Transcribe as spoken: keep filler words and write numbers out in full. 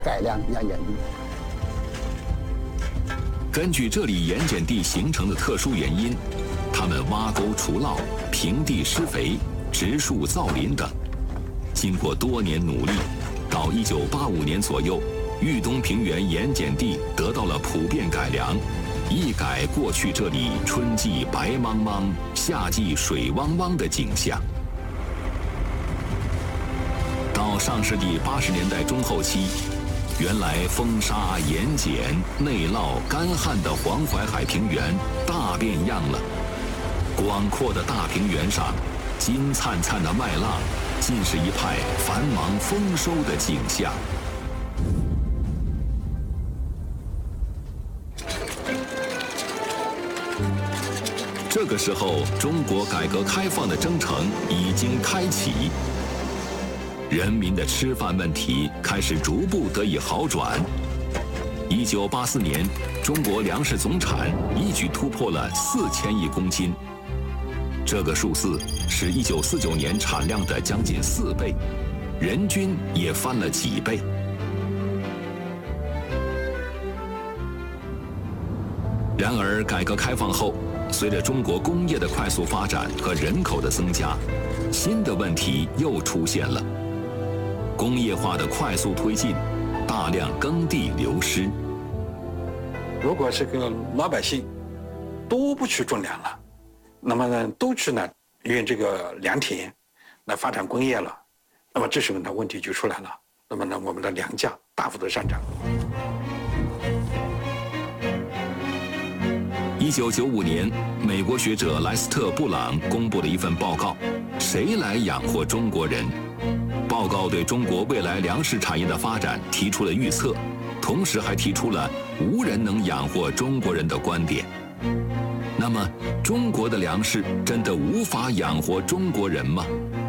改良盐碱地。 根据这里盐碱地形成的特殊原因，他们挖沟除涝、平地施肥、植树造林等。经过多年努力，到一九八五年左右，豫东平原盐碱地得到了普遍改良，一改过去这里春季白茫茫、夏季水汪汪的景象。到上世纪八十年代中后期，原来风沙、盐碱、内涝、干旱的黄淮海平原大变样了。广阔的大平原上，金灿灿的麦浪，尽是一派繁忙丰收的景象。这个时候，中国改革开放的征程已经开启。人民的吃饭问题开始逐步得以好转。一九八四年，中国粮食总产一举突破了四千亿公斤，这个数字是一九四九年产量的将近四倍，人均也翻了几倍。然而，改革开放后，随着中国工业的快速发展和人口的增加，新的问题又出现了。工业化的快速推进，大量耕地流失。 如果这个老百姓都不去种粮了，那么呢，都去呢用这个良田来发展工业了，那么这时候呢问题就出来了。那么呢，我们的粮价大幅的上涨。 一九九五年，美国学者莱斯特·布朗公布了一份报告，谁来养活中国人？报告对中国未来粮食产业的发展提出了预测，同时还提出了无人能养活中国人的观点。那么，中国的粮食真的无法养活中国人吗？